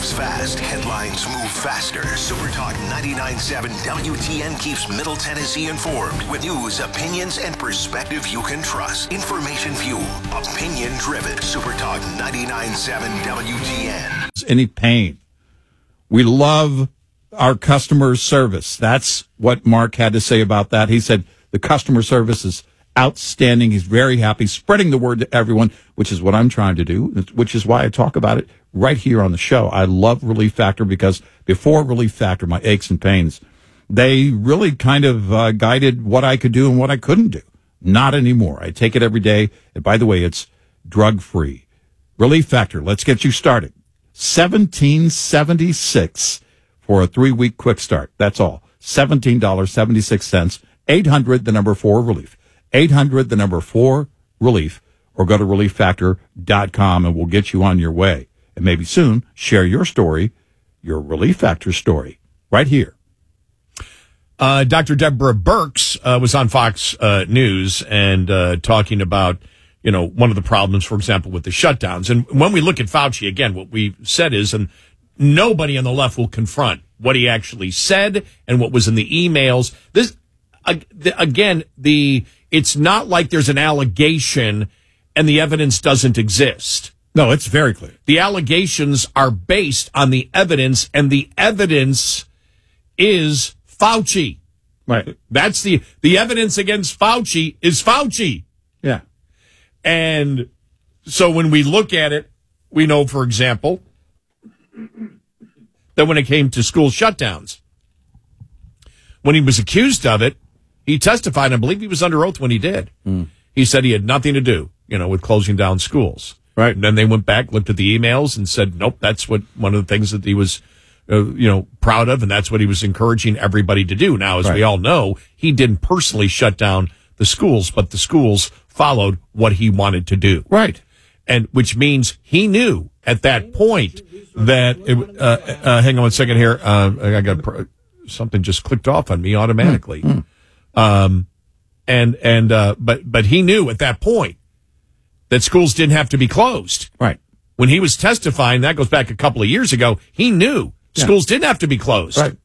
moves fast. Headlines move faster. SuperTalk 99.7 WTN keeps Middle Tennessee informed with news, opinions, and perspective you can trust. Information fueled, opinion driven. SuperTalk 99.7 WTN. Any pain. We love our customer service. That's what Mark had to say about that. He said the customer service is outstanding. He's very happy, spreading the word to everyone, which is what I'm trying to do, which is why I talk about it right here on the show. I love Relief Factor because before Relief Factor, my aches and pains, they really kind of guided what I could do and what I couldn't do. Not anymore. I take it every day. And by the way, it's drug-free. Relief Factor, let's get you started. $17.76 for a 3-week quick start. That's all. $17.76. 800, the number 4, Relief. 800, the number 4, Relief. Or go to relieffactor.com and we'll get you on your way. And maybe soon, share your story, your Relief Factor story, right here. Dr. Deborah Birx was on Fox News and talking about, one of the problems, for example, with the shutdowns. And when we look at Fauci, again, what we said is, and nobody on the left will confront what he actually said and what was in the emails. This, again, it's not like there's an allegation and the evidence doesn't exist. No, it's very clear. The allegations are based on the evidence, and the evidence is Fauci. Right. That's the evidence against Fauci is Fauci. Yeah. And so when we look at it, we know, for example, that when it came to school shutdowns, when he was accused of it, he testified, and I believe he was under oath when he did. He said he had nothing to do, with closing down schools. Right. And then they went back, looked at the emails, and said, nope, that's one of the things that he was, proud of, and that's what he was encouraging everybody to do. Now, as we all know, he didn't personally shut down the schools, but the schools followed what he wanted to do. Right. And which means he knew at that point that hang on one second here. I got something just clicked off on me automatically. But he knew at that point that schools didn't have to be closed. Right. When he was testifying, that goes back a couple of years ago, he knew schools didn't have to be closed. Right.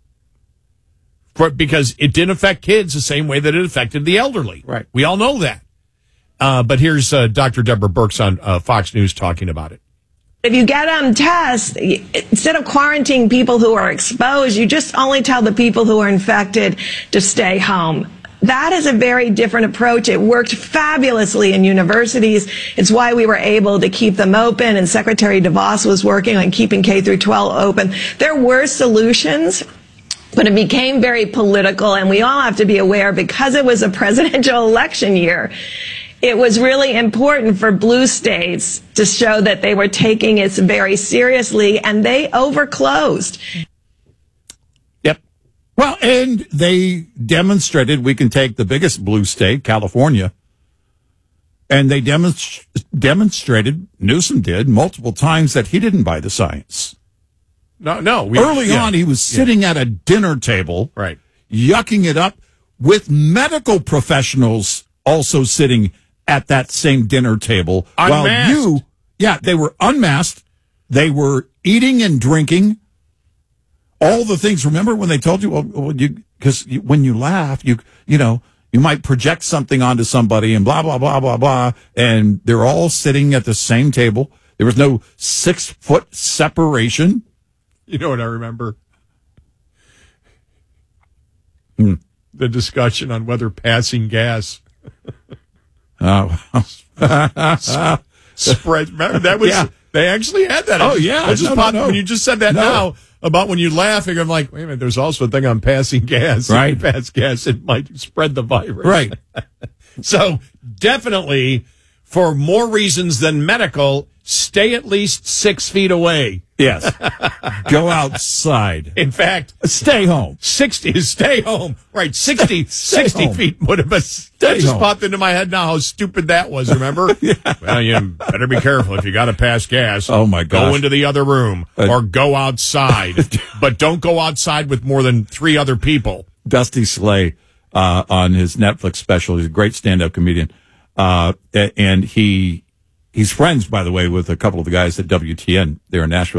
Because it didn't affect kids the same way that it affected the elderly. Right. We all know that. But here's Dr. Deborah Birx on Fox News talking about it. If you get tests, instead of quarantining people who are exposed, you just only tell the people who are infected to stay home. That is a very different approach. It worked fabulously in universities. It's why we were able to keep them open, and Secretary DeVos was working on keeping K through 12 open. There were solutions, but it became very political, and we all have to be aware, because it was a presidential election year, it was really important for blue states to show that they were taking it very seriously, and they overclosed. Yep. Well, and they demonstrated, we can take the biggest blue state, California, and they demonstrated, Newsom did, multiple times that he didn't buy the science. No. Early on, he was sitting at a dinner table, right, yucking it up with medical professionals also sitting at that same dinner table. Unmasked. While they were unmasked. They were eating and drinking. All the things. Remember when they told you, because when you laugh, you might project something onto somebody and blah, blah, blah, blah, blah. And they're all sitting at the same table. There was no 6-foot separation. You know what I remember? The discussion on whether passing gas spread. Remember, that was they actually had that. Oh yeah, when you just said that now about when you laughing, I'm like, wait a minute. There's also a thing on passing gas. Right, if you pass gas, it might spread the virus. Right. So definitely, for more reasons than medical, stay at least 6 feet away. Yes. Go outside. In fact, stay home. 60 stay home. Right. 60 home. feet would have been. That just popped into my head now how stupid that was. Remember? Yeah. Well, you better be careful if you got to pass gas. Oh my gosh. Go into the other room or go outside, but don't go outside with more than 3 other people. Dusty Slay, on his Netflix special. He's a great stand-up comedian. And he's friends, by the way, with a couple of the guys at WTN there in Nashville.